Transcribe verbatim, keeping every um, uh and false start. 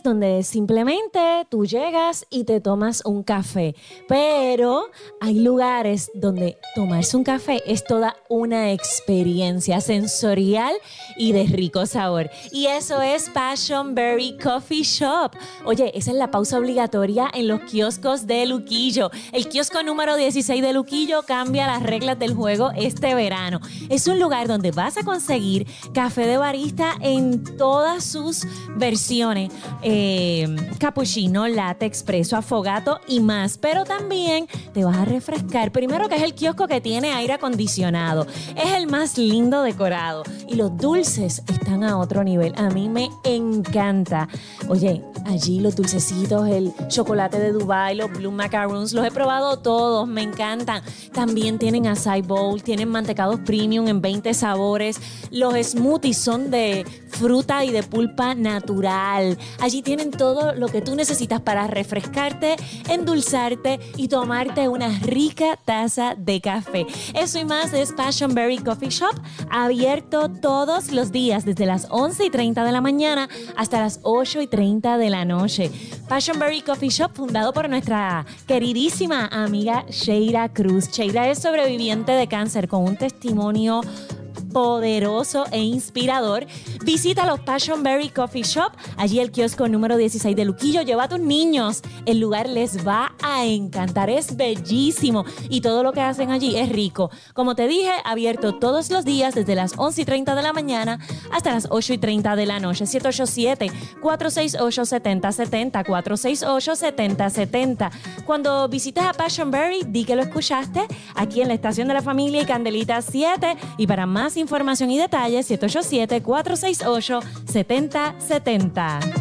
lugares donde simplemente tú llegas y te tomas un café, pero hay lugares donde tomarse un café es toda una experiencia sensorial y de rico sabor. Y eso es Passion Berry Coffee Shop. Oye, esa es la pausa obligatoria en los kioscos de Luquillo. El kiosco número dieciséis de Luquillo cambia las reglas del juego este verano. Es un lugar donde vas a conseguir café de barista en todas sus versiones. Eh, cappuccino, latte, expreso, affogato y más. Pero también te vas a refrescar. Primero que es el kiosco que tiene aire acondicionado. Es el más lindo decorado. Y los dulces están a otro nivel. A mí me encanta. Oye, allí los dulcecitos, el chocolate de Dubai, los Blue Macaroons, los he probado todos, me encantan. También tienen acai bowl, tienen mantecados premium en veinte sabores. Los smoothies son de fruta y de pulpa natural. Allí tienen todo lo que tú necesitas para refrescarte, endulzarte y tomarte una rica taza de café. Eso y más es Passion Berry Coffee Shop, abierto todos los días desde las once y treinta de la mañana hasta las ocho y treinta de la noche. Passion Berry Coffee Shop, fundado por nuestra queridísima amiga Sheira Cruz. Sheira es sobreviviente de cáncer con un testimonio poderoso e inspirador. Visita los Passion Berry Coffee Shop, allí el kiosco número dieciséis de Luquillo. Lleva a tus niños, el lugar les va a encantar, es bellísimo y todo lo que hacen allí es rico. Como te dije, abierto todos los días desde las once y treinta de la mañana hasta las ocho y treinta de la noche. siete ocho siete, cuatro seis ocho, siete cero siete cero, cuatro seis ocho, siete cero siete cero. Cuando visites a Passion Berry, di que lo escuchaste aquí en la Estación de la Familia y Candelita siete, y para más información y detalles, siete ocho siete, cuatro seis ocho, siete cero siete cero.